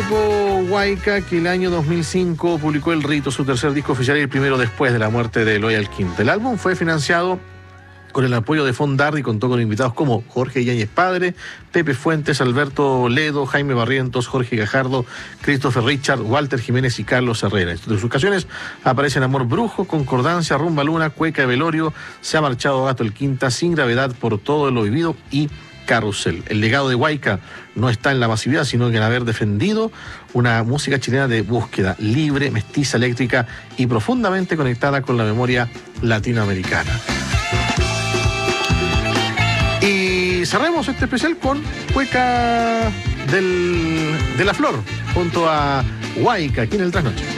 grupo Huayca, que el año 2005 publicó El Rito, su tercer disco oficial y el primero después de la muerte de Eloy Alquimta. El álbum fue financiado con el apoyo de Fondardi y contó con invitados como Jorge Yáñez Padre, Pepe Fuentes, Alberto Ledo, Jaime Barrientos, Jorge Gajardo, Christopher Richard, Walter Jiménez y Carlos Herrera. En sus canciones aparecen Amor Brujo, Concordancia, Rumba Luna, Cueca de Velorio, Se ha marchado Gato el Quinta, Sin Gravedad, Por todo lo vivido y Carrusel. El legado de Huayca no está en la masividad, sino en haber defendido una música chilena de búsqueda, libre, mestiza, eléctrica y profundamente conectada con la memoria latinoamericana. Y cerremos este especial con Cueca de la Flor, junto a Huayca, aquí en el Trasnoche.